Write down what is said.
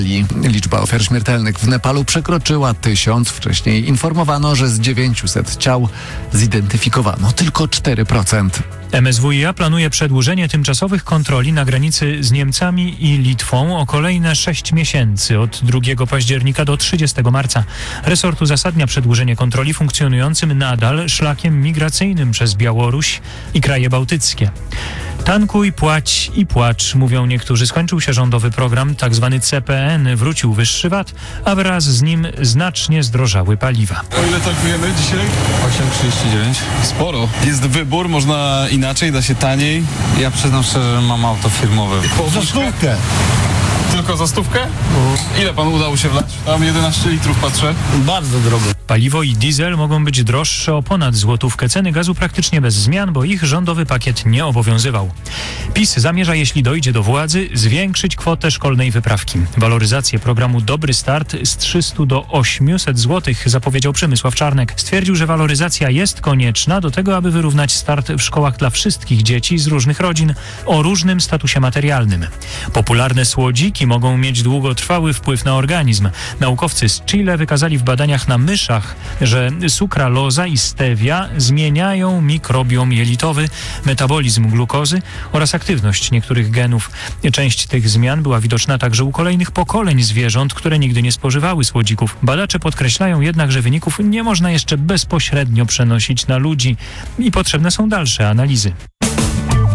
Liczba ofiar śmiertelnych w Nepalu przekroczyła 1000. Wcześniej informowano, że z 900 ciał zidentyfikowano tylko 4%. MSWiA planuje przedłużenie tymczasowych kontroli na granicy z Niemcami i Litwą o kolejne 6 miesięcy, od 2 października do 30 marca. Resort uzasadnia przedłużenie kontroli funkcjonującym nadal szlakiem migracyjnym przez Białoruś i kraje bałtyckie. Tankuj, płać i płacz, mówią niektórzy. Skończył się rządowy program, tzw. CPN, wrócił wyższy VAT, a wraz z nim znacznie zdrożały paliwa. O ile tankujemy dzisiaj? 8,39. Sporo. Jest wybór, można inaczej, da się taniej. Ja przyznam szczerze, że mam auto firmowe. Za stówkę. Tylko za stówkę? Ile panu udało się wlać? Tam 11 litrów patrzę. Bardzo drogo. Paliwo i diesel mogą być droższe o ponad złotówkę. Ceny gazu praktycznie bez zmian, bo ich rządowy pakiet nie obowiązywał. PiS zamierza, jeśli dojdzie do władzy, zwiększyć kwotę szkolnej wyprawki. Waloryzację programu Dobry Start z 300 do 800 zł zapowiedział Przemysław Czarnek. Stwierdził, że waloryzacja jest konieczna do tego, aby wyrównać start w szkołach dla wszystkich dzieci z różnych rodzin o różnym statusie materialnym. Popularne słodziki mogą mieć długotrwały wpływ na organizm. Naukowcy z Chile wykazali w badaniach na myszach, że sukraloza i stevia zmieniają mikrobiom jelitowy, metabolizm glukozy oraz aktywność niektórych genów. Część tych zmian była widoczna także u kolejnych pokoleń zwierząt, które nigdy nie spożywały słodzików. Badacze podkreślają jednak, że wyników nie można jeszcze bezpośrednio przenosić na ludzi i potrzebne są dalsze analizy.